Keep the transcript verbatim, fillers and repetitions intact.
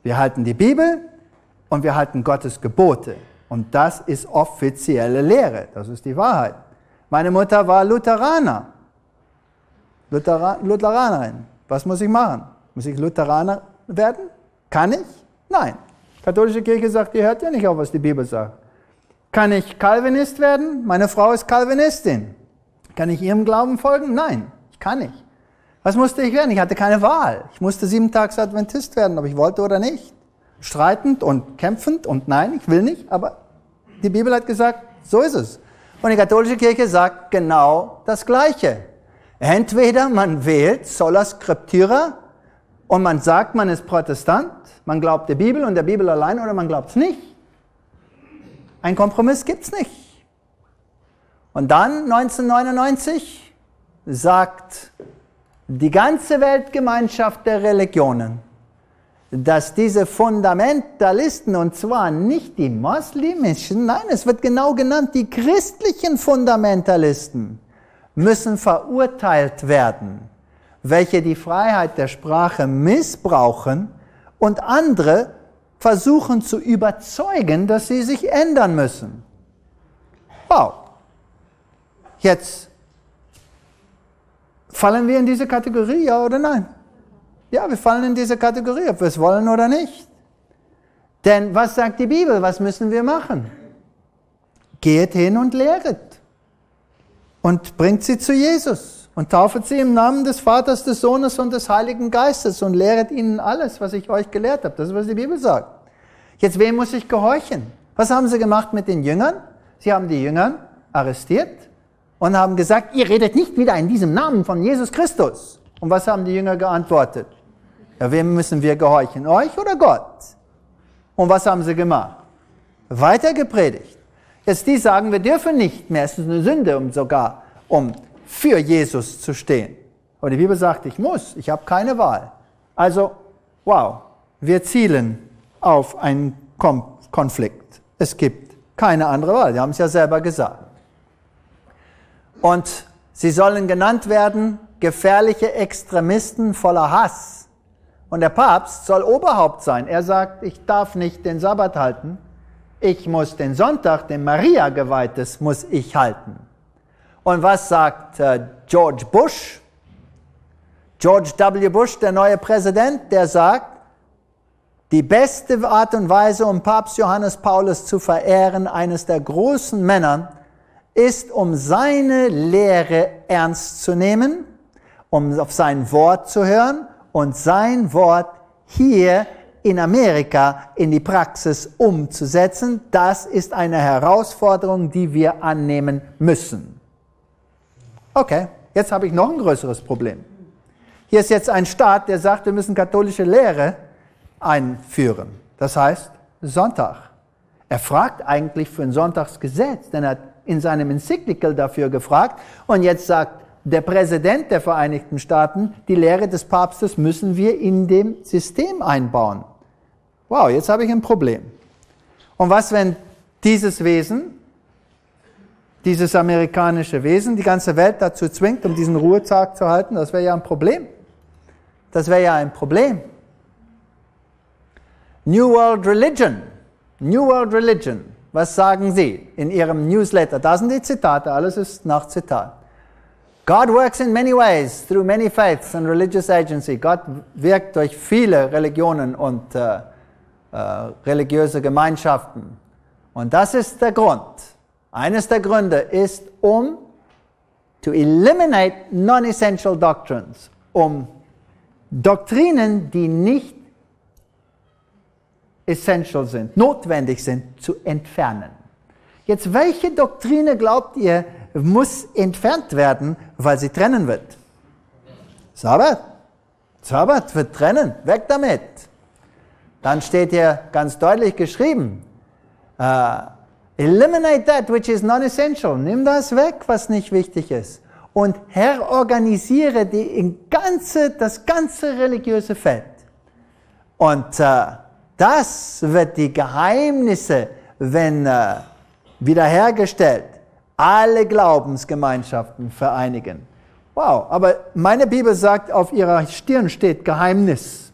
Wir halten die Bibel und wir halten Gottes Gebote. Und das ist offizielle Lehre. Das ist die Wahrheit. Meine Mutter war Lutheraner. Luthera- Lutheranerin. Was muss ich machen? Muss ich Lutheraner werden? Kann ich? Nein. Die katholische Kirche sagt, ihr hört ja nicht auf, was die Bibel sagt. Kann ich Calvinist werden? Meine Frau ist Calvinistin. Kann ich ihrem Glauben folgen? Nein, ich kann nicht. Was musste ich werden? Ich hatte keine Wahl. Ich musste Siebentags-Adventist werden, ob ich wollte oder nicht. Streitend und kämpfend und nein, ich will nicht, aber die Bibel hat gesagt, so ist es. Und die katholische Kirche sagt genau das Gleiche. Entweder man wählt sola scriptura und man sagt, man ist Protestant, man glaubt der Bibel und der Bibel allein oder man glaubt es nicht. Ein Kompromiss gibt es nicht. Und dann neunzehnhundertneunundneunzig sagt die ganze Weltgemeinschaft der Religionen, dass diese Fundamentalisten, und zwar nicht die moslemischen, nein, es wird genau genannt, die christlichen Fundamentalisten, müssen verurteilt werden, welche die Freiheit der Sprache missbrauchen und andere versuchen zu überzeugen, dass sie sich ändern müssen. Wow. Jetzt fallen wir in diese Kategorie, ja oder nein? Ja, wir fallen in diese Kategorie, ob wir es wollen oder nicht. Denn was sagt die Bibel? Was müssen wir machen? Geht hin und lehret. Und bringt sie zu Jesus. Und taufet sie im Namen des Vaters, des Sohnes und des Heiligen Geistes. Und lehret ihnen alles, was ich euch gelehrt habe. Das ist, was die Bibel sagt. Jetzt, wem muss ich gehorchen? Was haben sie gemacht mit den Jüngern? Sie haben die Jünger arrestiert und haben gesagt, ihr redet nicht wieder in diesem Namen von Jesus Christus. Und was haben die Jünger geantwortet? Ja, wem müssen wir gehorchen? Euch oder Gott? Und was haben sie gemacht? Weiter gepredigt. Jetzt die sagen, wir dürfen nicht mehr, es ist eine Sünde, um sogar um für Jesus zu stehen. Aber die Bibel sagt, ich muss, ich habe keine Wahl. Also, wow, wir zielen auf einen Kom- Konflikt. Es gibt keine andere Wahl, die haben es ja selber gesagt. Und sie sollen genannt werden, gefährliche Extremisten voller Hass. Und der Papst soll Oberhaupt sein. Er sagt, ich darf nicht den Sabbat halten. Ich muss den Sonntag, den Maria geweiht ist, muss ich halten. Und was sagt äh, George Bush? George W. Bush, der neue Präsident, der sagt, die beste Art und Weise, um Papst Johannes Paulus zu verehren, eines der großen Männer, ist, um seine Lehre ernst zu nehmen, um auf sein Wort zu hören und sein Wort hier in Amerika in die Praxis umzusetzen. Das ist eine Herausforderung, die wir annehmen müssen. Okay, jetzt habe ich noch ein größeres Problem. Hier ist jetzt ein Staat, der sagt, wir müssen katholische Lehre einführen. Das heißt Sonntag. Er fragt eigentlich für ein Sonntagsgesetz, denn er hat in seinem Encyclical dafür gefragt und jetzt sagt der Präsident der Vereinigten Staaten, die Lehre des Papstes müssen wir in dem System einbauen. Wow, jetzt habe ich ein Problem. Und was, wenn dieses Wesen, dieses amerikanische Wesen, die ganze Welt dazu zwingt, um diesen Ruhetag zu halten? Das wäre ja ein Problem. Das wäre ja ein Problem. New World Religion. New World Religion. Was sagen Sie in Ihrem Newsletter? Da sind die Zitate, alles ist nach Zitat. God works in many ways through many faiths and religious agency. Gott wirkt durch viele Religionen und äh, äh, religiöse Gemeinschaften. Und das ist der Grund. Eines der Gründe ist, um to eliminate non-essential doctrines, um Doktrinen, die nicht essential sind, notwendig sind, zu entfernen. Jetzt, welche Doktrine glaubt ihr, muss entfernt werden, weil sie trennen wird? Sabbat. Sabbat wird trennen. Weg damit. Dann steht hier ganz deutlich geschrieben, uh, eliminate that which is non-essential. Nimm das weg, was nicht wichtig ist. Und herorganisiere die ganze, das ganze religiöse Feld. Und uh, das wird die Geheimnisse, wenn uh, wiederhergestellt, alle Glaubensgemeinschaften vereinigen. Wow, aber meine Bibel sagt, auf ihrer Stirn steht Geheimnis.